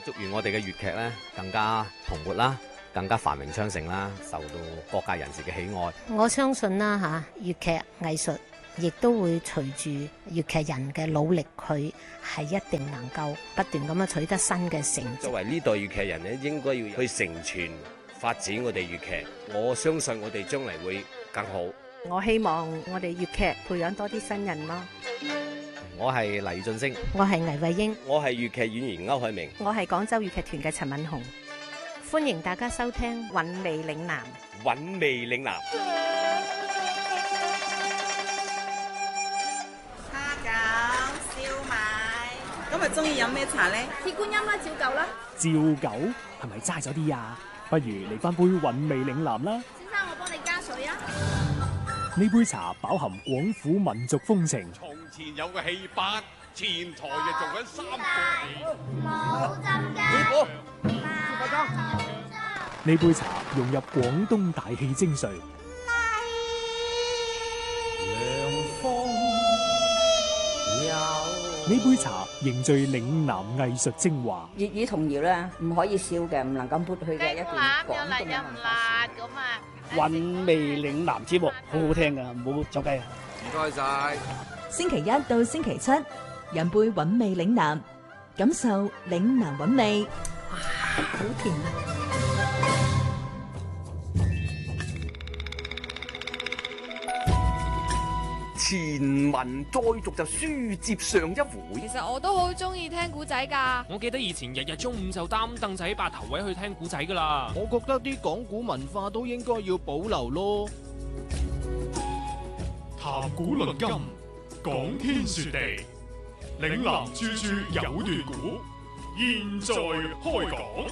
祝願我哋嘅粵劇咧更加蓬勃啦，更加繁榮昌盛啦，受到各界人士嘅喜愛。 我相信啦嚇，粵劇藝術亦都會隨住粵劇人嘅努力，佢係一定能夠不斷咁樣取得新嘅成績。 作為呢代粵劇人咧，應該要去承傳發展我哋粵劇。我相信我哋將來會更好。 我希望我哋粵劇培養多啲新人咯。 我係黎俊升， 我係倪慧英， 我係粵劇演員歐海明， 我係廣州粵劇團嘅陳敏紅。 歡迎大家收聽《 韻味嶺南》。 韻味嶺南。 蝦餃、燒賣。今日中意飲咩茶呢？ 鐵觀音啦，照舊啦。 照舊係咪齋咗啲啊？不如嚟翻杯韻味嶺南啦。 先生，我幫你加水啊。 呢杯茶飽含廣府民族風情。 從前有個戲班，前台就做緊三個冇浸雞。 呢杯茶融入廣東大戲精髓。呢杯茶凝聚嶺南藝術精華。 粵語童謠咧，唔可以笑嘅，唔能夠抹去嘅一段廣東嘅文化。 韻味嶺南節目好好聽噶，唔好作雞啊！ 唔該晒。 星期一到星期七，飲杯韻味嶺南，感受嶺南韻味。 哇，好甜啊！ 前文再續就書接上一回。 其實我都好中意聽古仔噶。 我記得以前日日中午就擔凳仔喺八頭位去聽古仔噶啦。 我覺得啲講古文化都應該要保留咯。 談古論今，講天說地，嶺南處處有段古。現在開講。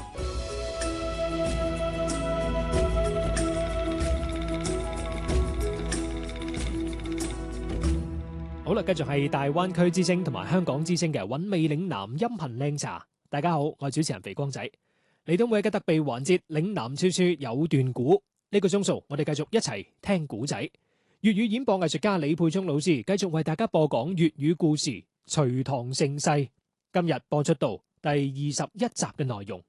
好啦，繼續係大灣區之聲同埋香港之聲嘅韻味嶺南音頻靚茶。大家好，我係主持人肥光仔。嚟到每日嘅特備環節，嶺南處處有段古。呢個鐘數，我哋繼續一齊聽古仔。粵語演播藝術家李佩聰老師繼續為大家播講粵語故事《隋唐盛世》。今日播出到第21集嘅內容。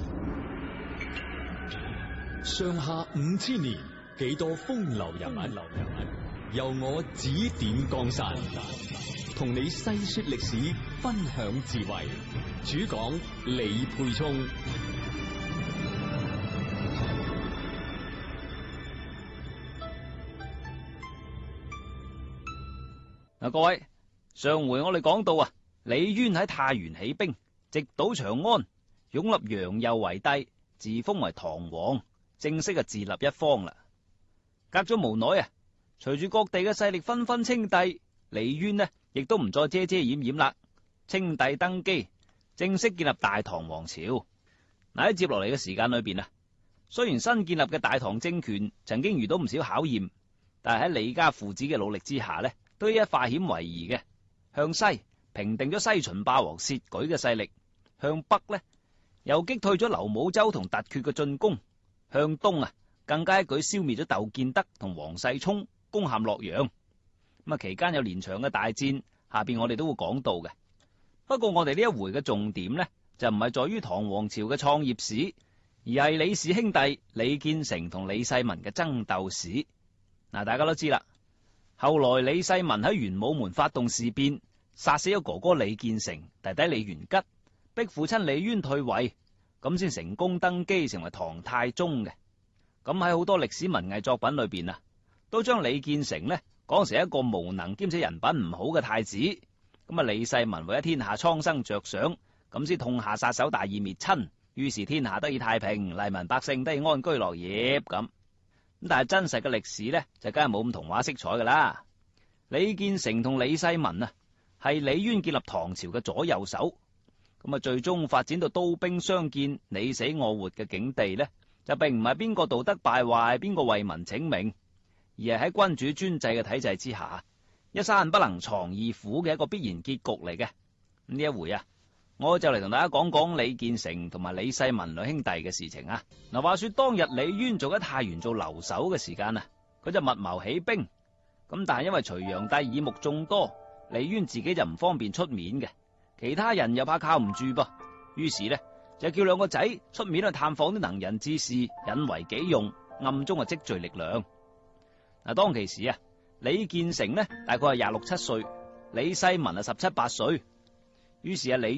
上下5000年，幾多風流人物，由我指點江山，同你細說歷史，分享智慧。主講李佩聰。 嗱，各位，上回我哋講到啊，李淵喺太原起兵，直搗長安，擁立楊佑為帝，自封為唐王，正式自立一方啦。隔咗無耐啊，隨住各地嘅勢力紛紛稱帝，李淵呢亦都唔再遮遮掩掩啦，稱帝登基，正式建立大唐王朝。嗱，喺接落嚟嘅時間裏邊啊，雖然新建立嘅大唐政權曾經遇到唔少考驗，但係喺李家父子嘅努力之下呢，都一化險為夷嘅。向西平定咗西秦霸王薛舉嘅勢力，向北呢又擊退咗劉武周同突厥嘅進攻，向東啊更加一舉消滅咗竇建德同王世充，攻陷洛陽。咁啊期間有連場嘅大戰，下邊我哋都會講到嘅。不過我哋呢一回嘅重點呢，就唔係在於唐王朝嘅創業史，而係李氏兄弟李建成同李世民嘅爭鬥史。嗱，大家都知啦。後來李世民喺玄武門發動事變，殺死咗哥哥李建成、弟弟李元吉，逼父親李淵退位，咁先成功登基成為唐太宗嘅。咁喺好多歷史文藝作品裏邊啊，都將李建成呢講成一個無能兼且人品唔好嘅太子。咁啊，李世民為咗天下蒼生着想，咁先痛下殺手，大義滅親，於是天下得以太平，黎民百姓得以安居樂業咁。但係真實嘅歷史呢，就梗係冇咁童話色彩噶啦。李建成同李世民啊，係李淵建立唐朝嘅左右手。咁啊，最終發展到刀兵相見、你死我活嘅境地呢，就並唔係邊個道德敗壞，邊個為民請命，而係喺君主專制嘅體制之下，一山不能藏二虎嘅一個必然結局嚟嘅。呢一回啊，我就嚟同大家講講李建成同埋李世民兩兄弟嘅事情啊。嗱，話說當日李淵做喺太原做留守嘅時間啊，佢就密謀起兵。咁但係因為隋煬帝耳目眾多，李淵自己就唔方便出面嘅，其他人又怕靠唔住噃，於是呢就叫兩個仔出面去探訪啲能人志士，引為己用，暗中積聚力量。嗱，當其時啊，李建成呢大概係26、27歲，李世民啊17、18歲。於是李